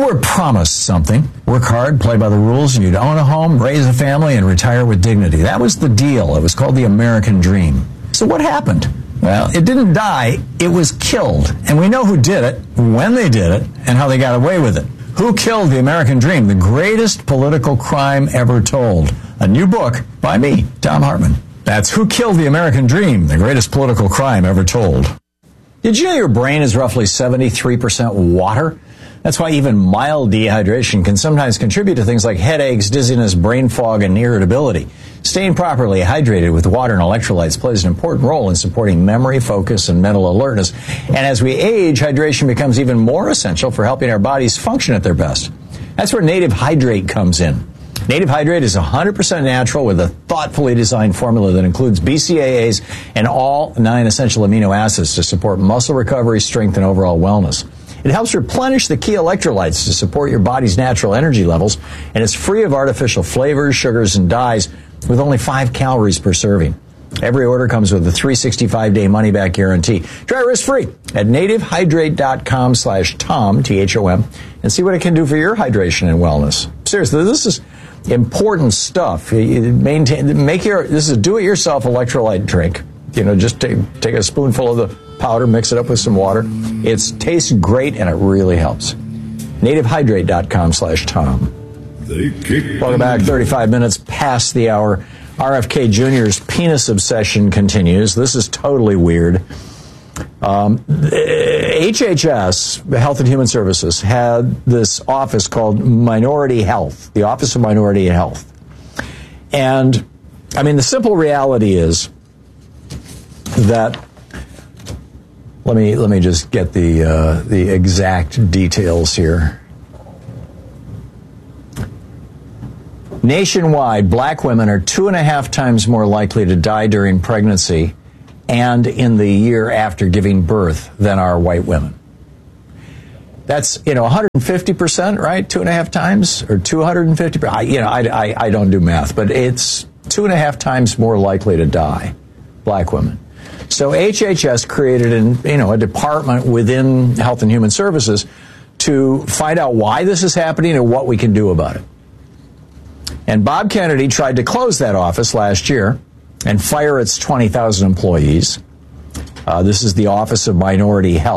were promised something. Work hard, play by the rules, and you'd own a home, raise a family, and retire with dignity. That was the deal. It was called the American Dream. So what happened? Well, it didn't die. It was killed. And we know who did it, when they did it, and how they got away with it. Who killed the American Dream? The greatest political crime ever told. A new book by me, Thom Hartmann. That's Who Killed the American Dream? The Greatest Political Crime Ever Told. Did you know your brain is roughly 73% water? That's why even mild dehydration can sometimes contribute to things like headaches, dizziness, brain fog, and irritability. Staying properly hydrated with water and electrolytes plays an important role in supporting memory, focus, and mental alertness. And as we age, hydration becomes even more essential for helping our bodies function at their best. That's where Native Hydrate comes in. Native Hydrate is 100% natural with a thoughtfully designed formula that includes BCAAs and all 9 essential amino acids to support muscle recovery, strength, and overall wellness. It helps replenish the key electrolytes to support your body's natural energy levels, and it's free of artificial flavors, sugars, and dyes with only 5 calories per serving. Every order comes with a 365-day money-back guarantee. Try risk-free at nativehydrate.com/Tom, T-H-O-M, and see what it can do for your hydration and wellness. Seriously, this is important stuff. This is a do-it-yourself electrolyte drink. Just take a spoonful of the powder, mix it up with some water. It tastes great, and it really helps. nativehydrate.com/Tom. Welcome back. 35 minutes past the hour. RFK Jr.'s penis obsession continues. This is totally weird. HHS, Health and Human Services, had this office called Minority Health, the Office of Minority Health. And, the simple reality is that, let me just get the exact details here. Nationwide, black women are 2.5 times more likely to die during pregnancy and in the year after giving birth than are white women. That's, 150%, right? 2.5 times or 250%. I don't do math, but it's 2.5 times more likely to die, black women. So HHS created a department within Health and Human Services to find out why this is happening and what we can do about it. And Bob Kennedy tried to close that office last year and fire its 20,000 employees. This is the Office of Minority Health.